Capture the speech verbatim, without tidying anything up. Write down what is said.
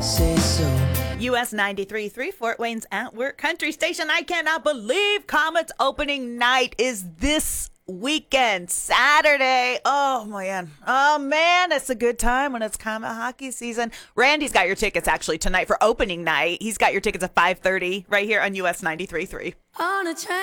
say so. U S ninety-three point three, Fort Wayne's At Work Country Station. I cannot believe Comets opening night is this weekend, Saturday. Oh, man. Oh, man. It's a good time when it's Comet hockey season. Randy's got your tickets actually tonight for opening night. He's got your tickets at five thirty right here on U S ninety-three point three. On a train.